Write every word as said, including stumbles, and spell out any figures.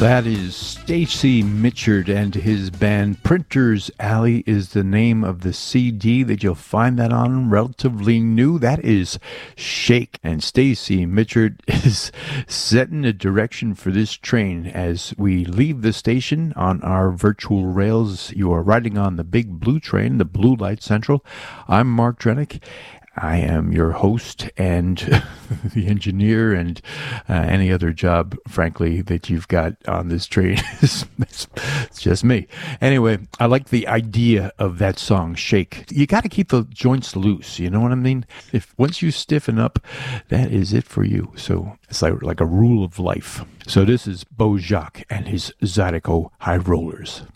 That is Stacy Mitchard and his band. Printer's Alley is the name of the C D that you'll find that on, relatively new. That is Shake. And Stacy Mitchard is setting the direction for this train as we leave the station on our virtual rails. You are riding on the big blue train, the Blue Light Central. I'm Mark Drenick. I am your host and the engineer, and uh, any other job, frankly, that you've got on this train. it's, it's just me. Anyway, I like the idea of that song, Shake. You got to keep the joints loose. You know what I mean? If once you stiffen up, that is it for you. So it's like, like a rule of life. So this is Beau Jocques and his Zydeco High Rollers.